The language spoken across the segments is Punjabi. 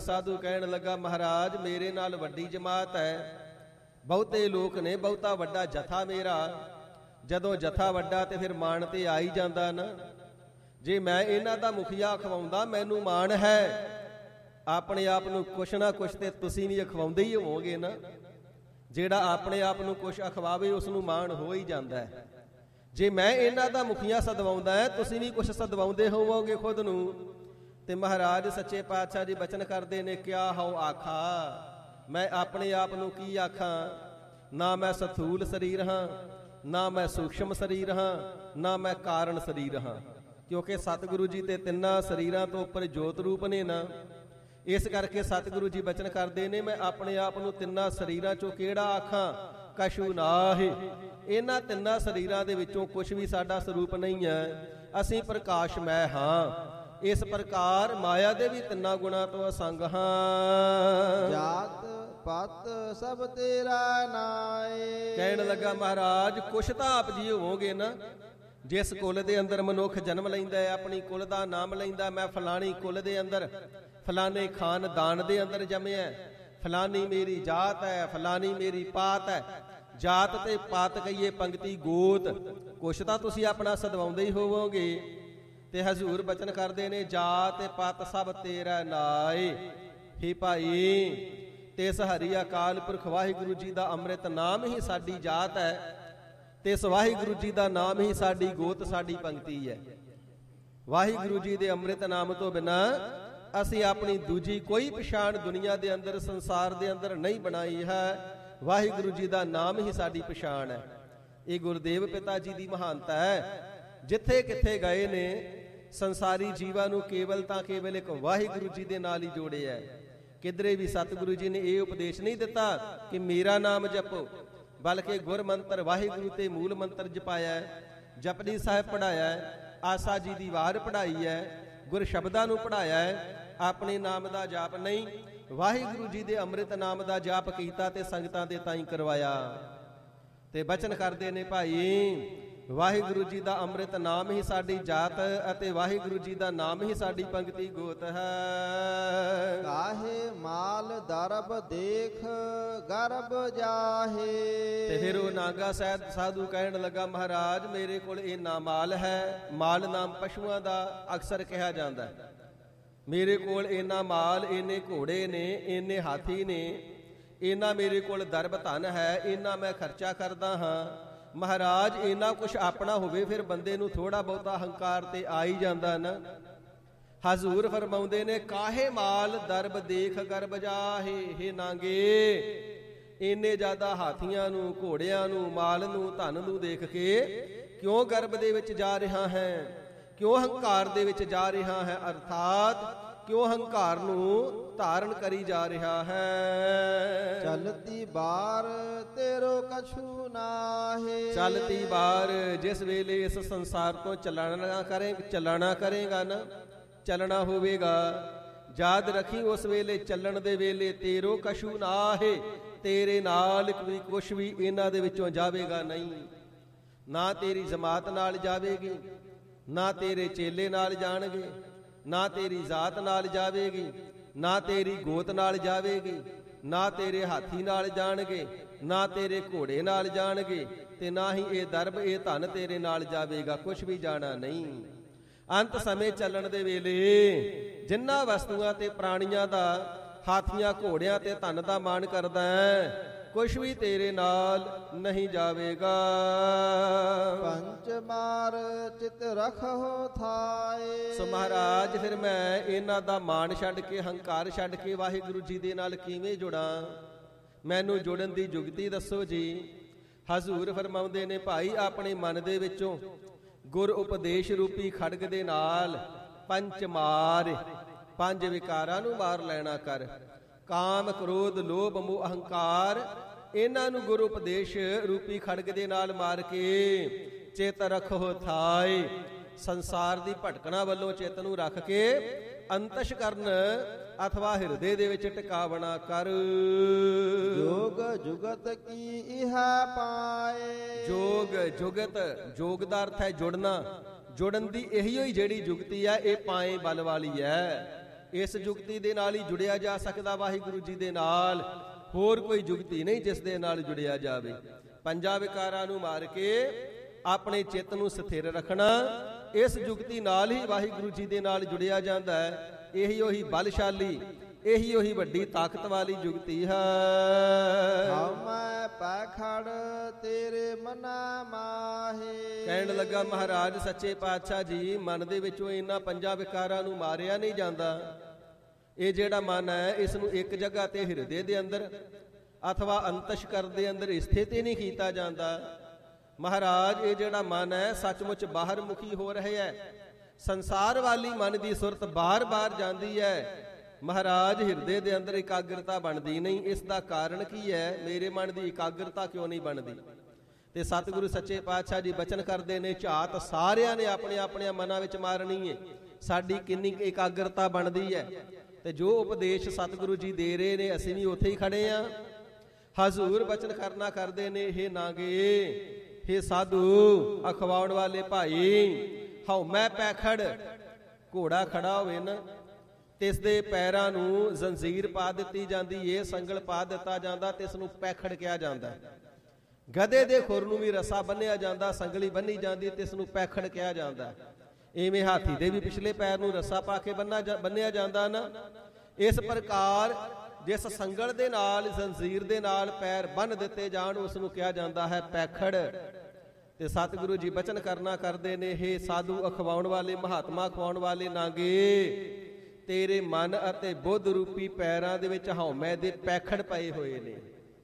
ਸਾਧੂ ਕਹਿਣ ਲੱਗਾ, ਮਹਾਰਾਜ ਮੇਰੇ ਨਾਲ ਵੱਡੀ ਜਮਾਤ ਹੈ, ਬਹੁਤੇ ਲੋਕ ਨੇ, ਬਹੁਤਾ ਵੱਡਾ ਜਥਾ ਮੇਰਾ। ਜਦੋਂ ਜਥਾ ਵੱਡਾ ਤੇ ਫਿਰ ਮਾਣ ਤੇ ਆ ਹੀ ਜਾਂਦਾ ਨਾ। ਜੇ ਮੈਂ ਇਹਨਾਂ ਦਾ ਮੁਖੀਆ ਅਖਵਾਉਂਦਾ ਮੈਨੂੰ ਮਾਣ ਹੈ, ਆਪਣੇ ਆਪ ਨੂੰ ਕੁਛ ਨਾ ਕੁਛ ਤੇ ਤੁਸੀਂ ਵੀ ਅਖਵਾਉਂਦੇ ਹੀ ਹੋਵੋਗੇ ਨਾ। ਜਿਹੜਾ ਆਪਣੇ ਆਪ ਨੂੰ ਕੁਛ ਅਖਵਾਵੇ ਉਸ ਨੂੰ ਮਾਣ ਹੋ ਹੀ ਜਾਂਦਾ ਹੈ। ਜੇ ਮੈਂ ਇਹਨਾਂ ਦਾ ਮੁਖੀਆ ਸਦਵਾਉਂਦਾ ਹੈ, ਤੁਸੀਂ ਵੀ ਕੁਛ ਸਦਵਾਉਂਦੇ ਹੋਵੋਗੇ ਖੁਦ ਨੂੰ। ਤੇ ਮਹਾਰਾਜ ਸੱਚੇ ਪਾਤਸ਼ਾਹ ਜੀ ਬਚਨ ਕਰਦੇ ਨੇ, ਕਿਆ ਹਉ ਆਖਾ, ਮੈਂ ਆਪਣੇ ਆਪ ਨੂੰ ਕੀ ਆਖਾਂ। ਨਾ ਮੈਂ ਸਥੂਲ ਸਰੀਰ ਹਾਂ, ਨਾ ਮੈਂ ਸੂਖਸ਼ਮ ਸਰੀਰ ਹਾਂ, ਨਾ ਮੈਂ ਕਾਰਨ ਸਰੀਰ ਹਾਂ। ਕਿਉਂਕਿ ਸਤਿਗੁਰੂ ਜੀ ਤੇ ਤਿੰਨਾਂ ਸਰੀਰਾਂ ਤੋਂ ਉੱਪਰ ਜੋਤ ਰੂਪ ਨੇ ਨਾ। ਇਸ ਕਰਕੇ ਸਤਿਗੁਰੂ ਜੀ ਬਚਨ ਕਰਦੇ ਨੇ, ਮੈਂ ਆਪਣੇ ਆਪ ਨੂੰ ਤਿੰਨਾਂ ਸਰੀਰਾਂ ਚੋਂ ਕਿਹੜਾ ਆਖਾਂ, ਕਛੂ ਨਾਹਿ। ਇਹਨਾਂ ਤਿੰਨਾਂ ਸਰੀਰਾਂ ਦੇ ਵਿੱਚੋਂ ਕੁਛ ਵੀ ਸਾਡਾ ਸਰੂਪ ਨਹੀਂ ਹੈ। ਅਸੀਂ ਪ੍ਰਕਾਸ਼ਮੈ ਹਾਂ। ਇਸ ਪ੍ਰਕਾਰ ਮਾਇਆ ਦੇ ਵੀ ਤਿੰਨਾਂ ਗੁਣਾਂ ਤੋਂ ਅਸੰਗ ਹਾਂ। ਜਾਤ ਪਤ ਸਭ ਤੇਰਾ ਨਾਏ। ਕਹਿਣ ਲੱਗਾ, ਮਹਾਰਾਜ ਕੁਛ ਤਾਂ ਆਪ ਜੀ ਹੋਵੋਗੇ ਨਾ। ਜਿਸ ਕੁਲ ਦੇ ਅੰਦਰ ਮਨੁੱਖ ਜਨਮ ਲੈਂਦਾ ਹੈ, ਆਪਣੀ ਕੁਲ ਦਾ ਨਾਮ ਲੈਂਦਾ, ਮੈਂ ਫਲਾਣੀ ਕੁਲ ਦੇ ਅੰਦਰ, ਫਲਾਣੇ ਖਾਨਦਾਨ ਦੇ ਅੰਦਰ ਜੰਮਿਆ, ਫਲਾਣੀ ਮੇਰੀ ਜਾਤ ਹੈ, ਫਲਾਣੀ ਮੇਰੀ ਪਾਤ ਹੈ। ਜਾਤ ਤੇ ਪਾਤ ਕਹੀਏ, ਪੰਗਤੀ ਗੋਤ, ਕੁਛ ਤਾਂ ਤੁਸੀਂ ਆਪਣਾ ਸਦਵਾਉਂਦੇ ਹੀ ਹੋਵੋਗੇ। ਤੇ ਹਜ਼ੂਰ ਬਚਨ ਕਰਦੇ ਨੇ, ਜਾਤ ਪਤ ਸਭ ਤੇਰਾ ਨਾਏ। ਹੇ ਭਾਈ, ਤਿਸ ਹਰੀ ਅਕਾਲ ਪੁਰਖ ਵਾਹਿਗੁਰੂ ਜੀ ਦਾ ਅੰਮ੍ਰਿਤ ਨਾਮ ਹੀ ਸਾਡੀ ਜਾਤ ਹੈ, ਤੇ ਇਸ ਵਾਹਿਗੁਰੂ ਜੀ ਦਾ ਨਾਮ ਹੀ ਸਾਡੀ ਗੋਤ, ਸਾਡੀ ਪੰਗਤੀ ਹੈ। ਵਾਹਿਗੁਰੂ ਜੀ ਦੇ ਅੰਮ੍ਰਿਤ ਨਾਮ ਤੋਂ ਬਿਨਾਂ ਅਸੀਂ ਆਪਣੀ ਦੂਜੀ ਕੋਈ ਪਛਾਣ ਦੁਨੀਆ ਦੇ ਅੰਦਰ, ਸੰਸਾਰ ਦੇ ਅੰਦਰ ਨਹੀਂ ਬਣਾਈ ਹੈ। ਵਾਹਿਗੁਰੂ ਜੀ ਦਾ ਨਾਮ ਹੀ ਸਾਡੀ ਪਛਾਣ ਹੈ। ਇਹ ਗੁਰਦੇਵ ਪਿਤਾ ਜੀ ਦੀ ਮਹਾਨਤਾ ਹੈ। ਜਿੱਥੇ ਕਿੱਥੇ ਗਏ ਨੇ, ਸੰਸਾਰੀ ਜੀਵਾਂ ਨੂੰ ਕੇਵਲ ਤਾਂ ਕੇਵਲ ਇੱਕ ਵਾਹਿਗੁਰੂ ਜੀ ਦੇ ਨਾਲ ਹੀ ਜੋੜਿਆ ਹੈ। ਕਿਧਰੇ ਵੀ ਸਤਿਗੁਰੂ ਜੀ ਨੇ ਇਹ ਉਪਦੇਸ਼ ਨਹੀਂ ਦਿੱਤਾ ਕਿ ਮੇਰਾ ਨਾਮ ਜਪੋ, ਬਲਕਿ ਗੁਰ ਮੰਤਰ ਵਾਹਿਗੁਰੂ ਤੇ ਮੂਲ ਮੰਤਰ ਜਪਾਇਆ ਹੈ, ਜਪਜੀ ਸਾਹਿਬ ਪੜਾਇਆ ਹੈ, ਆਸਾ ਜੀ ਦੀ ਵਾਰ ਪੜਾਈ ਹੈ, ਗੁਰ ਸ਼ਬਦਾਂ ਨੂੰ ਪੜਾਇਆ ਹੈ। ਆਪਣੇ ਨਾਮ ਦਾ ਜਾਪ ਨਹੀਂ, ਵਾਹਿਗੁਰੂ ਜੀ ਦੇ ਅੰਮ੍ਰਿਤ ਨਾਮ ਦਾ ਜਾਪ ਕੀਤਾ ਤੇ ਸੰਗਤਾਂ ਦੇ ਤਾਈਂ ਕਰਵਾਇਆ। ਤੇ ਬਚਨ ਕਰਦੇ ਨੇ, ਭਾਈ ਵਾਹਿਗੁਰੂ ਜੀ ਦਾ ਅੰਮ੍ਰਿਤ ਨਾਮ ਹੀ ਸਾਡੀ ਜਾਤ ਅਤੇ ਵਾਹਿਗੁਰੂ ਜੀ ਦਾ ਨਾਮ ਹੀ ਸਾਡੀ ਪੰਗਤੀ ਗੋਤ ਹੈ। ਕਾਹੇ ਮਾਲ ਦਰਬ ਦੇਖ ਗਰਬ ਜਾਹੇ। ਤੇ ਫਿਰ ਉਹ ਨਾਗਾ ਸਾਹਿਬ ਸਾਧੂ ਕਹਿਣ ਲੱਗਾ, ਮਹਾਰਾਜ ਮੇਰੇ ਕੋਲ ਇੰਨਾ ਮਾਲ ਹੈ। ਮਾਲ ਨਾਮ ਪਸ਼ੂਆਂ ਦਾ ਅਕਸਰ ਕਿਹਾ ਜਾਂਦਾ ਹੈ। ਮੇਰੇ ਕੋਲ ਇੰਨਾ ਮਾਲ, ਇੰਨੇ ਘੋੜੇ ਨੇ, ਇੰਨੇ ਹਾਥੀ ਨੇ, ਇੰਨਾ ਮੇਰੇ ਕੋਲ ਦਰਬ ਧਨ ਹੈ, ਇੰਨਾ ਮੈਂ ਖਰਚਾ ਕਰਦਾ ਹਾਂ। ਮਹਾਰਾਜ ਇੰਨਾ ਕੁਛ ਆਪਣਾ ਹੋਵੇ ਫਿਰ ਬੰਦੇ ਨੂੰ ਥੋੜਾ ਬਹੁਤਾ ਹੰਕਾਰ ਤੇ ਆ ਹੀ ਜਾਂਦਾ ਨਾ। ਹਜ਼ੂਰ ਫਰਮਾਉਂਦੇ ਨੇ, ਕਾਹੇ ਮਾਲ ਦਰਬ ਦੇਖ ਗਰਬ ਜਾਹੇ। ਹੇ ਨਾਗੇ, ਇੰਨੇ ਜ਼ਿਆਦਾ ਹਾਥੀਆਂ ਨੂੰ, ਘੋੜਿਆਂ ਨੂੰ, ਮਾਲ ਨੂੰ, ਧਨ ਨੂੰ ਦੇਖ ਕੇ ਕਿਉਂ ਗਰਬ ਦੇ ਵਿੱਚ ਜਾ ਰਿਹਾ ਹੈ, ਕਿਉਂ ਹੰਕਾਰ ਦੇ ਵਿੱਚ ਜਾ ਰਿਹਾ ਹੈ, ਅਰਥਾਤ ਕਿਉਂ ਹੰਕਾਰ ਨੂੰ ਧਾਰਨ ਕਰੀ ਜਾ ਰਿਹਾ ਹੈ। ਚਲਤੀ ਬਾਰ ਤੇਰੋ ਕਛੂ ਨਾਹੇ। ਚਲਤੀ ਬਾਰ, ਜਿਸ ਵੇਲੇ ਇਸ ਸੰਸਾਰ ਤੋਂ ਚੱਲਣਾ ਕਰੇਗਾ ਨਾ, ਚੱਲਣਾ ਹੋਵੇਗਾ, ਯਾਦ ਰੱਖੀ ਉਸ ਵੇਲੇ ਚੱਲਣ ਦੇ ਵੇਲੇ ਤੇਰੋ ਕਛੂ ਨਾਹੇ, ਤੇਰੇ ਨਾਲ ਕੋਈ ਕੁਛ ਵੀ ਇਹਨਾਂ ਦੇ ਵਿੱਚੋਂ ਜਾਵੇਗਾ ਨਹੀਂ। ਨਾ ਤੇਰੀ ਜਮਾਤ ਨਾਲ ਜਾਵੇਗੀ, ਨਾ ਤੇਰੇ ਚੇਲੇ ਨਾਲ ਜਾਣਗੇ, ਨਾ ਤੇਰੀ ਜ਼ਾਤ ਨਾਲ ਜਾਵੇਗੀ, ਨਾ ਤੇਰੀ ਗੋਤ ਨਾਲ ਜਾਵੇਗੀ, ਨਾ ਤੇਰੇ ਹਾਥੀ ਨਾਲ ਜਾਣਗੇ, ਨਾ ਤੇਰੇ ਘੋੜੇ ਨਾਲ ਜਾਣਗੇ, ਤੇ ਨਾ ਹੀ ਇਹ ਦਰਬ, ਇਹ ਧਨ ਤੇਰੇ ਨਾਲ ਜਾਵੇਗਾ। ਕੁਛ ਵੀ ਜਾਣਾ ਨਹੀਂ। ਅੰਤ ਸਮੇਂ ਚੱਲਣ ਦੇ ਵੇਲੇ ਜਿਨ੍ਹਾਂ ਵਸਤੂਆਂ ਤੇ ਪ੍ਰਾਣੀਆਂ ਦਾ, ਹਾਥੀਆਂ ਘੋੜਿਆਂ ਤੇ ਧਨ ਦਾ ਮਾਣ ਕਰਦਾ ਹੈ, ਕੁਛ ਵੀ ਤੇਰੇ ਨਾਲ ਨਹੀਂ ਜਾਵੇਗਾ। ਪੰਚ ਮਾਰ ਚਿਤ ਰਖੋ ਥਾਏ। ਸੋ ਮਹਾਰਾਜ, ਫਿਰ ਮੈਂ ਇਹਨਾਂ ਦਾ ਮਾਣ ਛੱਡ ਕੇ, ਹੰਕਾਰ ਛੱਡ ਕੇ ਵਾਹਿਗੁਰੂ ਜੀ ਦੇ ਨਾਲ ਕਿਵੇਂ ਜੁੜਾਂ? ਮੈਨੂੰ ਜੁੜਨ ਦੀ ਜੁਗਤੀ ਦੱਸੋ ਜੀ। ਹਜ਼ੂਰ ਫਰਮਾਉਂਦੇ ਨੇ, ਭਾਈ ਆਪਣੇ ਮਨ ਦੇ ਵਿੱਚੋਂ ਗੁਰ ਉਪਦੇਸ਼ ਰੂਪੀ ਖੜਗ ਦੇ ਨਾਲ ਪੰਚ ਮਾਰ, ਪੰਜ ਵਿਕਾਰਾਂ ਨੂੰ ਮਾਰ ਲੈਣਾ ਕਰ। ਕਾਮ, ਕ੍ਰੋਧ, ਲੋਭ, ਮੋਹ, ਅਹੰਕਾਰ, ਇਹਨਾਂ ਨੂੰ ਗੁਰੂ ਉਪਦੇਸ਼ ਰੂਪੀ ਖੜਗ ਦੇ ਨਾਲ ਮਾਰ ਕੇ ਚਿਤ ਰੱਖੋ ਥਾਏ। ਸੰਸਾਰ ਦੀ ਭਟਕਣਾ ਵੱਲੋਂ ਚਿੱਤ ਨੂੰ ਰੱਖ ਕੇ ਅੰਤਸ਼ ਕਰਨ ਅਥਵਾ ਹਿਰਦੇ ਦੇ ਵਿੱਚ ਟਿਕਾਵਣਾ ਕਰ। ਜੋਗ ਜੁਗਤ ਕੀ ਇਹ ਪਾਏ। ਜੋਗ ਜੁਗਤ, ਜੋਗ ਦਾ ਅਰਥ ਹੈ ਜੁੜਨਾ। ਜੁੜਨ ਦੀ ਇਹੀ ਹੋਈ ਜਿਹੜੀ ਜੁਗਤੀ ਹੈ, ਇਹ ਪਾਏ ਬਲ ਵਾਲੀ ਹੈ। ਇਸ ਜੁਗਤੀ ਦੇ ਨਾਲ ਹੀ ਜੁੜਿਆ ਜਾ ਸਕਦਾ ਵਾਹਿਗੁਰੂ ਜੀ ਦੇ ਨਾਲ। ਹੋਰ ਕੋਈ ਜੁਗਤੀ ਨਹੀਂ ਜਿਸ ਦੇ ਨਾਲ ਜੁੜਿਆ ਜਾਵੇ। ਪੰਜਾਂ ਵਿਕਾਰਾਂ ਨੂੰ ਮਾਰ ਕੇ ਆਪਣੇ ਚਿੱਤ ਨੂੰ ਸਥਿਰ ਰੱਖਣਾ, ਇਸ ਜੁਗਤੀ ਨਾਲ ਹੀ ਵਾਹਿਗੁਰੂ ਜੀ ਦੇ ਨਾਲ ਜੁੜਿਆ ਜਾਂਦਾ ਹੈ। ਇਹੀ ਉਹੀ ਬਲਸ਼ਾਲੀ, ਇਹੀ ਉਹੀ ਵੱਡੀ ਤਾਕਤ ਵਾਲੀ ਜੁਗਤੀ ਹੈ। ਹਉਮੈ ਪੈਖੜ ਤੇਰੇ ਮਨਾ ਮਾਹੇ। ਕਹਿਣ ਲੱਗਾ ਮਹਾਰਾਜ ਸੱਚੇ ਪਾਤਸ਼ਾਹ ਜੀ, ਮਨ ਦੇ ਵਿੱਚੋਂ ਇਹਨਾਂ ਪੰਜਾਂ ਵਿਕਾਰਾਂ ਨੂੰ ਮਾਰਿਆ ਨਹੀਂ ਜਾਂਦਾ। ਇਹ ਜਿਹੜਾ ਮਨ ਹੈ, ਇਸ ਨੂੰ ਇੱਕ ਜਗ੍ਹਾ ਤੇ ਹਿਰਦੇ ਦੇ ਅੰਦਰ ਅਥਵਾ ਅੰਤਸ਼ਕਰ ਦੇ ਅੰਦਰ ਸਥਿਤ ਹੀ ਨਹੀਂ ਕੀਤਾ ਜਾਂਦਾ। ਮਹਾਰਾਜ ਇਹ ਜਿਹੜਾ ਮਨ ਹੈ ਸੱਚਮੁੱਚ ਬਾਹਰ ਮੁਖੀ ਹੋ ਰਿਹਾ ਹੈ। ਸੰਸਾਰ ਵਾਲੀ ਮਨ ਦੀ ਸੁਰਤ ਬਾਰ-ਬਾਰ ਜਾਂਦੀ ਹੈ। ਮਹਾਰਾਜ ਹਿਰਦੇ ਦੇ ਅੰਦਰ ਇਕਾਗਰਤਾ ਬਣਦੀ ਨਹੀਂ। ਇਸ ਦਾ ਕਾਰਨ ਕੀ ਹੈ? ਮੇਰੇ ਮਨ ਦੀ ਇਕਾਗਰਤਾ ਕਿਉਂ ਨਹੀਂ ਬਣਦੀ? ਤੇ ਸਤਿਗੁਰੂ ਸੱਚੇ ਪਾਤਸ਼ਾਹ ਜੀ ਬਚਨ ਕਰਦੇ ਨੇ, ਝਾਤ ਸਾਰਿਆਂ ਨੇ ਆਪਣੇ ਆਪਣੇ ਮਨਾਂ ਵਿੱਚ ਮਾਰਨੀ ਹੈ, ਸਾਡੀ ਕਿੰਨੀ ਇਕਾਗਰਤਾ ਬਣਦੀ ਹੈ। ਤੇ ਜੋ ਉਪਦੇਸ਼ ਸਤਿਗੁਰੂ ਜੀ ਦੇ ਰਹੇ ਨੇ, ਅਸੀਂ ਵੀ ਉੱਥੇ ਹੀ ਖੜੇ ਆ। ਹਜ਼ੂਰ ਬਚਨ ਕਰਨਾ ਕਰਦੇ ਨੇ, ਹੇ ਨਾਗੇ, ਹੇ ਸਾਧੂ, ਅਖਵਾਉਣ ਵਾਲੇ ਭਾਈ, ਹਉਮੈ ਪੈਖੜ। ਘੋੜਾ ਖੜਾ ਹੋਵੇ ਨਾ ਤੇ ਇਸ ਦੇ ਪੈਰਾਂ ਨੂੰ ਜ਼ੰਜੀਰ ਪਾ ਦਿੱਤੀ ਜਾਂਦੀ ਏ, ਸੰਗਲ ਪਾ ਦਿੱਤਾ ਜਾਂਦਾ ਤੇ ਇਸ ਨੂੰ ਪੈਖੜ ਕਿਹਾ ਜਾਂਦਾ। ਗਧੇ ਦੇ ਖੁਰ ਨੂੰ ਵੀ ਰੱਸਾ ਬੰਨਿਆ ਜਾਂਦਾ, ਸੰਗਲੀ ਬੰਨੀ ਜਾਂਦੀ ਤੇ ਇਸ ਨੂੰ ਪੈਖੜ ਕਿਹਾ ਜਾਂਦਾ। ਇਵੇਂ ਹਾਥੀ ਦੇ ਵੀ ਪਿਛਲੇ ਪੈਰ ਨੂੰ ਰੱਸਾ ਪਾ ਕੇ ਬੰਨਿਆ ਜਾਂਦਾ ਨਾ। ਇਸ ਪ੍ਰਕਾਰ ਜਿਸ ਸੰਗਲ ਦੇ ਨਾਲ, ਜ਼ੰਜੀਰ ਦੇ ਨਾਲ ਪੈਰ ਬੰਨ ਦਿੱਤੇ ਜਾਣ, ਉਸ ਨੂੰ ਕਿਹਾ ਜਾਂਦਾ ਹੈ ਪੈਖੜ। ਤੇ ਸਤਿਗੁਰੂ ਜੀ ਬਚਨ ਕਰਨਾ ਕਰਦੇ ਨੇ, ਹੇ ਸਾਧੂ, ਅਖਵਾਉਣ ਵਾਲੇ, ਮਹਾਤਮਾ ਅਖਵਾਉਣ ਵਾਲੇ ਨਾਗੇ, ਤੇਰੇ ਮਨ ਅਤੇ ਬੁੱਧ ਰੂਪੀ ਪੈਰਾਂ ਦੇ ਵਿੱਚ ਹਉਮੈ ਦੇ ਪੈਖੜ ਪਏ ਹੋਏ ਨੇ।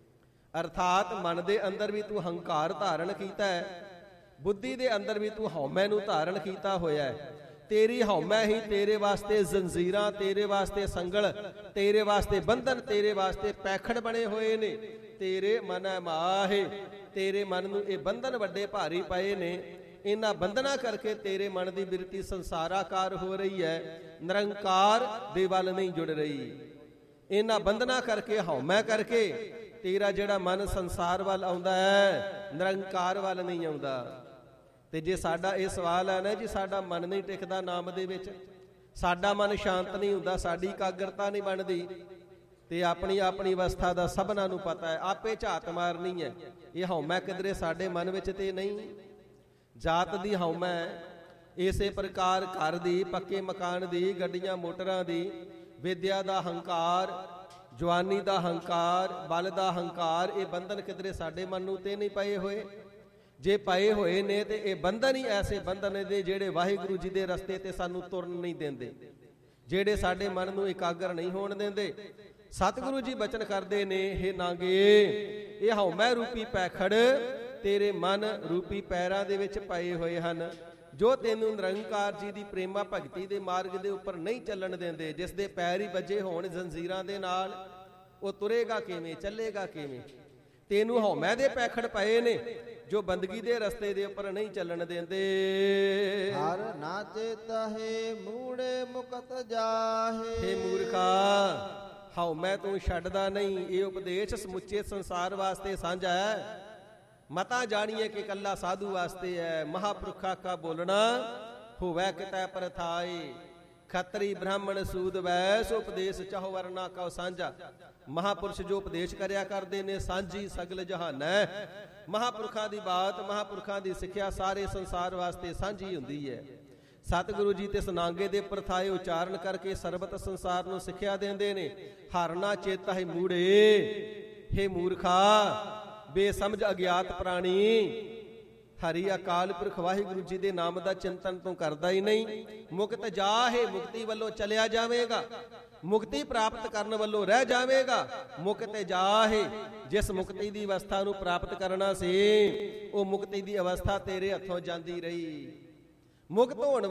ਅਰਥਾਤ ਮਨ ਦੇ ਅੰਦਰ ਵੀ ਤੂੰ ਹੰਕਾਰ ਧਾਰਨ ਕੀਤਾ ਹੈ, ਬੁੱਧੀ ਦੇ ਅੰਦਰ ਵੀ ਤੂੰ ਹਉਮੈ ਨੂੰ ਧਾਰਨ ਕੀਤਾ ਹੋਇਆ ਹੈ। ਤੇਰੀ ਹਉਮੈ ਹੀ ਤੇਰੇ ਵਾਸਤੇ ਜ਼ੰਜੀਰਾਂ, ਤੇਰੇ ਵਾਸਤੇ ਸੰਗਲ, ਤੇਰੇ ਵਾਸਤੇ ਬੰਧਨ, ਤੇਰੇ ਵਾਸਤੇ ਪੈਖੜ ਬਣੇ ਹੋਏ ਨੇ। ਤੇਰੇ ਮਨ ਮਾਹੇ, ਤੇਰੇ ਮਨ ਨੂੰ ਇਹ ਬੰਧਨ ਵੱਡੇ ਭਾਰੀ ਪਏ ਨੇ। ਇਹਨਾਂ ਬੰਧਨਾਂ ਕਰਕੇ ਤੇਰੇ ਮਨ ਦੀ ਬਿਰਤੀ ਸੰਸਾਰਾਕਾਰ ਹੋ ਰਹੀ ਹੈ, ਨਿਰੰਕਾਰ ਦੇ ਵੱਲ ਨਹੀਂ ਜੁੜ ਰਹੀ। ਇਹਨਾਂ ਬੰਧਨਾਂ ਕਰਕੇ, ਹਉਮੈ ਕਰਕੇ ਤੇਰਾ ਜਿਹੜਾ ਮਨ ਸੰਸਾਰ ਵੱਲ ਆਉਂਦਾ ਹੈ, ਨਿਰੰਕਾਰ ਵੱਲ ਨਹੀਂ ਆਉਂਦਾ। ਤੇ ਜੇ ਸਾਡਾ ਇਹ ਸਵਾਲ ਹੈ ਨਾ ਜੀ, ਸਾਡਾ ਮਨ ਨਹੀਂ ਟਿਕਦਾ ਨਾਮ ਦੇ ਵਿੱਚ, ਸਾਡਾ ਮਨ ਸ਼ਾਂਤ ਨਹੀਂ ਹੁੰਦਾ, ਸਾਡੀ ਇਕਾਗਰਤਾ ਨਹੀਂ ਬਣਦੀ, ਤੇ ਆਪਣੀ ਆਪਣੀ ਅਵਸਥਾ ਦਾ ਸਭਨਾਂ ਨੂੰ ਪਤਾ ਹੈ, ਆਪੇ ਝਾਤ ਮਾਰਨੀ ਹੈ। ਇਹ ਹਉਮੈ ਕਿਧਰੇ ਸਾਡੇ ਮਨ ਵਿੱਚ ਤੇ ਨਹੀਂ। ਜਾਤ ਦੀ ਹਉਮੈ, ਇਸੇ ਪ੍ਰਕਾਰ ਘਰ ਦੀ, ਪੱਕੇ ਮਕਾਨ ਦੀ, ਗੱਡੀਆਂ ਮੋਟਰਾਂ ਦੀ, ਵਿਦਿਆ ਦਾ ਹੰਕਾਰ, ਜਵਾਨੀ ਦਾ ਹੰਕਾਰ, ਬਲ ਦਾ ਹੰਕਾਰ, ਇਹ ਬੰਧਨ ਕਿਧਰੇ ਸਾਡੇ ਮਨ ਨੂੰ ਤੇ ਨਹੀਂ ਪਏ ਹੋਏ। ਜੇ ਪਏ ਹੋਏ ਨੇ ਤੇ ਇਹ ਬੰਧਨ ਹੀ ਐਸੇ ਬੰਧਨ ਨੇ ਜਿਹੜੇ ਵਾਹਿਗੁਰੂ ਜੀ ਦੇ ਰਸਤੇ ਤੇ ਸਾਨੂੰ ਤੁਰਨ ਨਹੀਂ ਦਿੰਦੇ, ਜਿਹੜੇ ਸਾਡੇ ਮਨ ਨੂੰ ਇਕਾਗਰ ਨਹੀਂ ਹੋਣ ਦਿੰਦੇ। ਸਤਿਗੁਰੂ ਜੀ ਬਚਨ ਕਰਦੇ ਨੇ, ਹੇ ਨਾਗੇ, ਇਹ ਹਉਮੈ ਰੂਪੀ ਪੈਖੜ ਤੇਰੇ ਮਨ ਰੂਪੀ ਪੈਰਾਂ ਦੇ ਵਿੱਚ ਪਏ ਹੋਏ ਹਨ, ਜੋ ਤੈਨੂੰ ਨਿਰੰਕਾਰ ਜੀ ਦੀ ਪ੍ਰੇਮਾ ਭਗਤੀ ਦੇ ਮਾਰਗ ਦੇ ਉੱਪਰ ਨਹੀਂ ਚੱਲਣ ਦਿੰਦੇ। ਜਿਸ ਦੇ ਪੈਰ ਹੀ ਵੱਜੇ ਹੋਣ ਜ਼ੰਜੀਰਾਂ ਦੇ ਨਾਲ, ਉਹ ਤੁਰੇਗਾ ਕਿਵੇਂ, ਚੱਲੇਗਾ ਕਿਵੇਂ? ਤੈਨੂੰ ਹਉਮੈ ਦੇ ਪੈਖੜ ਪਏ ਨੇ ਜੋ ਬੰਦਗੀ ਦੇ ਰਸਤੇ ਦੇ ਉੱਪਰ ਨਹੀਂ ਚੱਲਣ ਦਿੰਦੇ। ਹਰ ਨਾ ਚੇਤਹਿ ਮੂੜੇ ਮੁਕਤ ਜਾਹੇ। ਹੇ ਮੂਰਖਾ, ਹਉਮੈ ਤੂੰ ਛੱਡਦਾ ਨਹੀਂ। ਇਹ ਉਪਦੇਸ਼ ਸਮੁੱਚੇ ਸੰਸਾਰ ਵਾਸਤੇ ਸਾਂਝਾ ਹੈ। ਮਤਾ ਜਾਣੀਏ ਕਿ ਕੱਲਾ ਸਾਧੂ ਵਾਸਤੇ ਹੈ। ਮਹਾਪੁਰਖਾ ਕਾ ਬੋਲਣਾ ਹੋਵੈ ਕਿਤੈ ਪ੍ਰਥਾਏ। ਖੱਤਰੀ ਬ੍ਰਾਹਮਣ ਸੂਦ ਵੈਸ ਉਪਦੇਸ਼ ਚਾਹੋ ਵਰਨਾ ਕਉ ਸਾਂਝਾ। ਮਹਾਪੁਰਸ਼ ਜੋ ਉਪਦੇਸ਼ ਕਰਿਆ ਕਰਦੇ ਨੇ, ਸਾਂਝੀ ਸਗਲ ਜਹਾਨੈ। ਮਹਾਪੁਰਖਾਂ ਦੀ ਬਾਤ, ਮਹਾਪੁਰਖਾਂ ਦੀ ਸਿੱਖਿਆ ਸਾਰੇ ਸੰਸਾਰ ਵਾਸਤੇ ਸਾਂਝੀ ਹੁੰਦੀ ਹੈ। ਸਤਿਗੁਰੂ ਜੀ ਤੇ ਸੁਨਾਂਗੇ ਦੇ ਪ੍ਰਥਾਏ ਉਚਾਰਨ ਕਰਕੇ ਸਰਬਤ ਸੰਸਾਰ ਨੂੰ ਸਿੱਖਿਆ ਦਿੰਦੇ ਨੇ। ਹਰਨਾ ਚੇਤਾ ਹੈ ਮੂੜੇ, ਹੇ ਮੂਰਖਾ, ਬੇਸਮਝ ਅਗਿਆਤ ਪ੍ਰਾਣੀ, ਹਰੀ ਅਕਾਲ ਪੁਰਖ ਵਾਹਿਗੁਰੂ ਜੀ ਦੇ ਨਾਮ ਦਾ ਚਿੰਤਨ ਤੂੰ ਕਰਦਾ ਹੀ ਨਹੀਂ। ਮੁਕਤ ਜਾਹੇ, ਮੁਕਤੀ ਵੱਲੋਂ ਚਲਿਆ ਜਾਵੇਗਾ, ਮੁਕਤੀ ਪ੍ਰਾਪਤ ਕਰਨ ਵੱਲੋਂ ਰਹਿ ਜਾਵੇਗਾ। ਮੁਕਤ ਜਾਹੇ, ਜਿਸ ਮੁਕਤੀ ਦੀ ਅਵਸਥਾ ਨੂੰ ਪ੍ਰਾਪਤ ਕਰਨਾ ਸੀ, ਉਹ ਮੁਕਤੀ ਦੀ ਅਵਸਥਾ ਤੇਰੇ ਹੱਥੋਂ ਜਾਂਦੀ ਰਹੀ। ਮੁਕਤ ਹੋਣ